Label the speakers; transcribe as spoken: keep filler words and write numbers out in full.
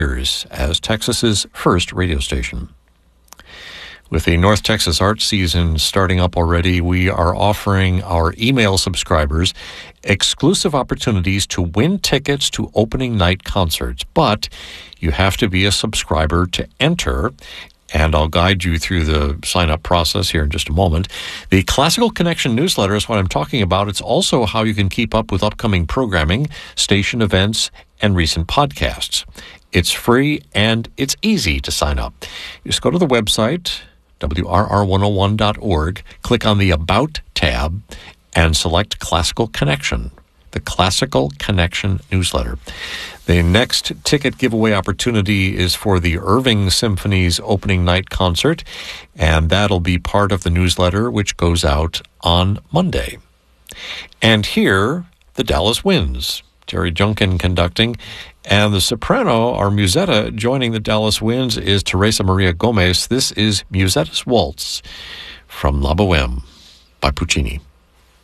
Speaker 1: years as Texas's first radio station. With the North Texas art season starting up already, we are offering our email subscribers exclusive opportunities to win tickets to opening night concerts. But you have to be a subscriber to enter, and I'll guide you through the sign-up process here in just a moment. The Classical Connection newsletter is what I'm talking about. It's also how you can keep up with upcoming programming, station events, and recent podcasts. It's free, and it's easy to sign up. You just go to the website, W R R one oh one dot org, click on the About tab, and select Classical Connection, the Classical Connection newsletter. The next ticket giveaway opportunity is for the Irving Symphony's opening night concert, and that'll be part of the newsletter, which goes out on Monday. And here, the Dallas Winds. Terry Junkin conducting, and the soprano, our Musetta, joining the Dallas Winds is Teresa Maria Gomez. This is Musetta's Waltz from La Boheme by Puccini.